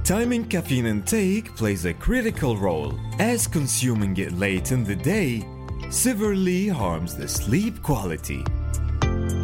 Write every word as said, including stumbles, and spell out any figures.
Timing caffeine intake plays a critical role, as consuming it late in the day severely harms the sleep quality.